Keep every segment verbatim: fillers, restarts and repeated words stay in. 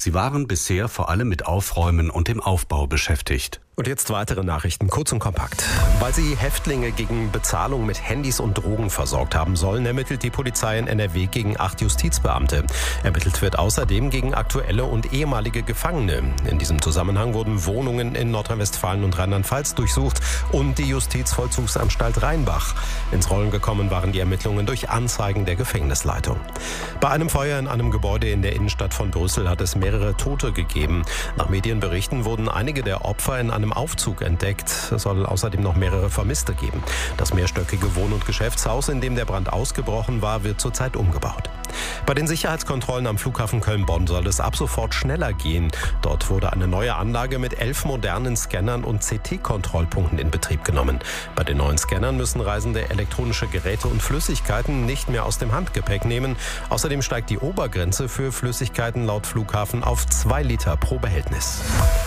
Sie waren bisher vor allem mit Aufräumen und dem Aufbau beschäftigt. Und jetzt weitere Nachrichten, kurz und kompakt. Weil sie Häftlinge gegen Bezahlung mit Handys und Drogen versorgt haben sollen, ermittelt die Polizei in N R W gegen acht Justizbeamte. Ermittelt wird außerdem gegen aktuelle und ehemalige Gefangene. In diesem Zusammenhang wurden Wohnungen in Nordrhein-Westfalen und Rheinland-Pfalz durchsucht und die Justizvollzugsanstalt Rheinbach. Ins Rollen gekommen waren die Ermittlungen durch Anzeigen der Gefängnisleitung. Bei einem Feuer in einem Gebäude in der Innenstadt von Brüssel hat es mehrere Tote gegeben. Nach Medienberichten wurden einige der Opfer in einem Aufzug entdeckt. Es soll außerdem noch mehrere Vermisste geben. Das mehrstöckige Wohn- und Geschäftshaus, in dem der Brand ausgebrochen war, wird zurzeit umgebaut. Bei den Sicherheitskontrollen am Flughafen Köln-Bonn soll es ab sofort schneller gehen. Dort wurde eine neue Anlage mit elf modernen Scannern und C T-Kontrollpunkten in Betrieb genommen. Bei den neuen Scannern müssen Reisende elektronische Geräte und Flüssigkeiten nicht mehr aus dem Handgepäck nehmen. Außerdem steigt die Obergrenze für Flüssigkeiten laut Flughafen auf zwei Liter pro Behältnis.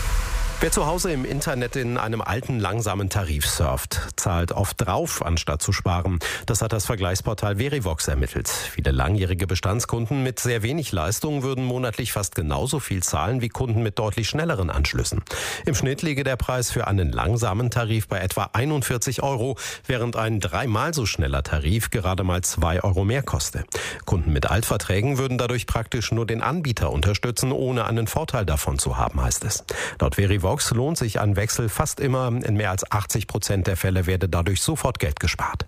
Wer zu Hause im Internet in einem alten, langsamen Tarif surft, zahlt oft drauf, anstatt zu sparen. Das hat das Vergleichsportal Verivox ermittelt. Viele langjährige Bestandskunden mit sehr wenig Leistung würden monatlich fast genauso viel zahlen wie Kunden mit deutlich schnelleren Anschlüssen. Im Schnitt liege der Preis für einen langsamen Tarif bei etwa einundvierzig Euro, während ein dreimal so schneller Tarif gerade mal zwei Euro mehr koste. Kunden mit Altverträgen würden dadurch praktisch nur den Anbieter unterstützen, ohne einen Vorteil davon zu haben, heißt es. Laut Verivox lohnt sich ein Wechsel fast immer. In mehr als achtzig Prozent der Fälle werde dadurch sofort Geld gespart.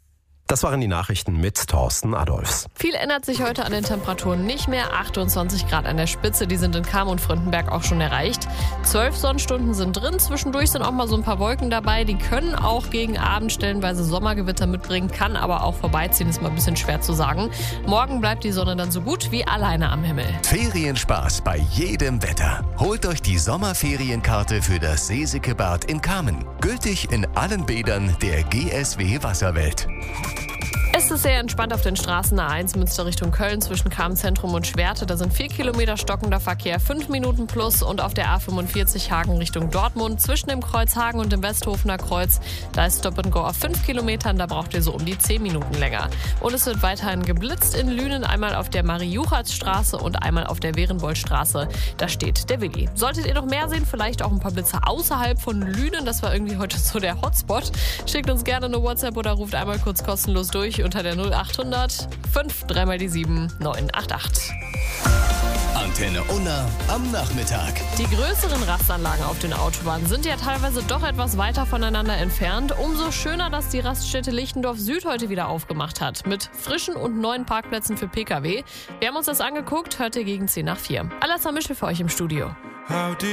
Das waren die Nachrichten mit Thorsten Adolfs. Viel ändert sich heute an den Temperaturen nicht mehr. achtundzwanzig Grad an der Spitze, die sind in Cham und Fründenberg auch schon erreicht. zwölf Sonnenstunden sind drin, zwischendurch sind auch mal so ein paar Wolken dabei. Die können auch gegen Abend stellenweise Sommergewitter mitbringen, kann aber auch vorbeiziehen, ist mal ein bisschen schwer zu sagen. Morgen bleibt die Sonne dann so gut wie alleine am Himmel. Ferienspaß bei jedem Wetter. Holt euch die Sommerferienkarte für das Seeseke Bad in Kamen. Gültig in allen Bädern der G S W Wasserwelt. Es ist sehr entspannt auf den Straßen A eins Münster Richtung Köln zwischen Cham Zentrum und Schwerte. Da sind vier Kilometer stockender Verkehr, fünf Minuten plus. Und auf der A fünfundvierzig Hagen Richtung Dortmund zwischen dem Kreuz Hagen und dem Westhofener Kreuz. Da ist Stop and Go auf fünf Kilometern, da braucht ihr so um die zehn Minuten länger. Und es wird weiterhin geblitzt in Lünen, einmal auf der Marie-Juchatz-Straße und einmal auf der Werenbold-Straße. Da steht der Willi. Solltet ihr noch mehr sehen, vielleicht auch ein paar Blitze außerhalb von Lünen, das war irgendwie heute so der Hotspot. Schickt uns gerne eine WhatsApp oder ruft einmal kurz kostenlos durch unter der null achthundert fünf dreimal die sieben neun acht acht. Antenne Unna am Nachmittag. Die größeren Rastanlagen auf den Autobahnen sind ja teilweise doch etwas weiter voneinander entfernt. Umso schöner, dass die Raststätte Lichtendorf Süd heute wieder aufgemacht hat. Mit frischen und neuen Parkplätzen für Pkw. Wir haben uns das angeguckt, hört ihr gegen zehn nach vier. Alastair Mischel für euch im Studio.